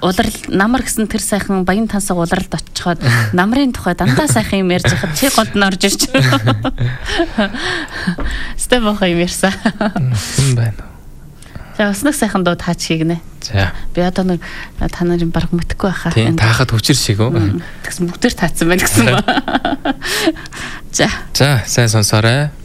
улирал намар гэсэн тэр сайхан баян тансаг улиралд очиход намрын тухай дандаа сайхан юм ярьж хахад чи гонт нь орж ирж. Сте бохоо юм ярьсан. юм байна. За уснах сайхан дуу таач хийгнэ. За. Би одоо нэг та нарын баг мэдхгүй байхаа. Тийм таахад хүчээр шиг үү? Тэгсэн бүгдээр таацсан байна гэсэн ба. За. За сайн сонсоорой.